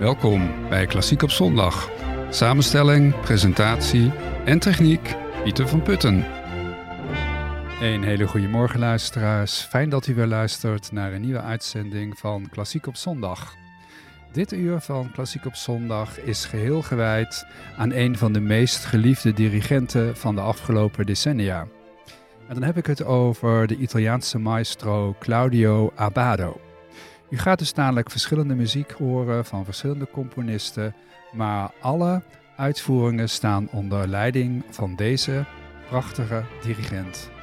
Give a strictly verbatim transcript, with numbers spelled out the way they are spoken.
Welkom bij Klassiek op Zondag. Samenstelling, presentatie en techniek Pieter van Putten. Een hele goede morgen luisteraars. Fijn dat u weer luistert naar een nieuwe uitzending van Klassiek op Zondag. Dit uur van Klassiek op Zondag is geheel gewijd aan een van de meest geliefde dirigenten van de afgelopen decennia. En dan heb ik het over de Italiaanse maestro Claudio Abbado. U gaat dus namelijk verschillende muziek horen van verschillende componisten, maar alle uitvoeringen staan onder leiding van deze prachtige dirigent.